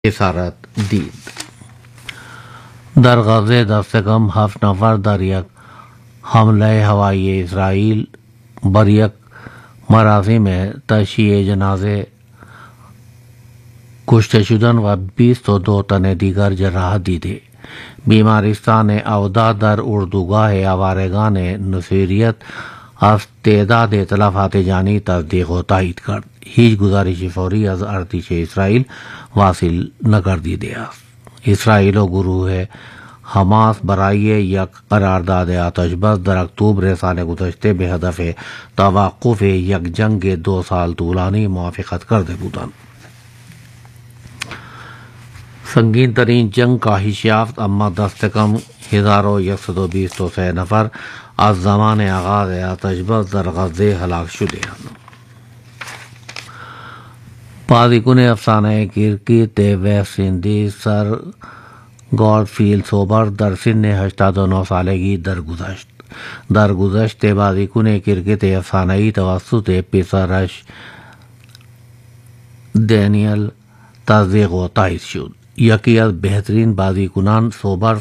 اسارت دید در غزه دست کم 7 نفر در یک حمله هوایی اسرائیل بر یک مراسم تشییع جنازه کشته شدن و 22 تن دیگر جراحت دیده. بیمارستان اوداد در اردوگاه آوارگان نصیریت از تعداد اتلافات جانی تصدیق و تایید کرد. هیچ گزارش فوری از ارتش اسرائیل واصل نگردیده است. اسرائیل و گروه حماس برای یک قرارداد آتش بس در اکتبر سال گذشته به هدف توقف یک جنگ 2 سال طولانی موافقت کرده بودند. سنگین ترین جنگ کاهش یافت، اما دست کم 1123 نفر از زمان آغاز آتش بس در غزه ہلاک شدهاند. بازیکن افسانه کرکٹ ویسٹ انڈیز سر گارفیلد سوبر در سن 89 سالگی درگذشت بازیکن کرکٹ افسانه‌ای توسط پسرش دانیل تصدیق و تایید شد. یکی از بهترین بازیکنان سوبر